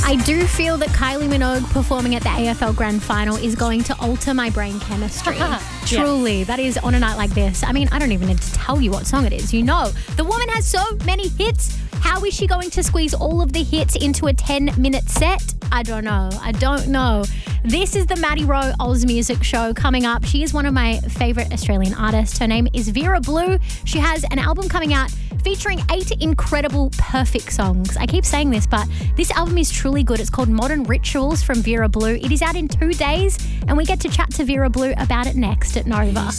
I do feel that Kylie Minogue performing at the AFL Grand Final is going to alter my brain chemistry. Truly, that is on a night like this. I mean, I don't even need to tell you what song it is. You know, the woman has so many hits. How is she going to squeeze all of the hits into a 10-minute set? I don't know. This is the Maddie Rowe Oz Music Show coming up. She is one of my favourite Australian artists. Her name is Vera Blue. She has an album coming out featuring 8 incredible perfect songs. I keep saying this, but this album is truly good. It's called Modern Rituals from Vera Blue. It is out in 2 days, and we get to chat to Vera Blue about it next at Nova.